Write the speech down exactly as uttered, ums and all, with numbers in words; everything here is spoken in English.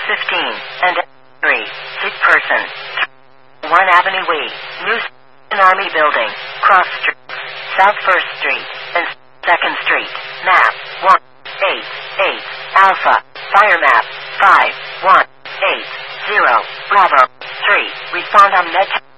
fifteen, and three, sick person. one Avenue We, New Army Building, Cross Street, South first Street, and second Street, map, one, eight, eight, Alpha, fire map, five, one, eight, zero, Bravo, three, respond on med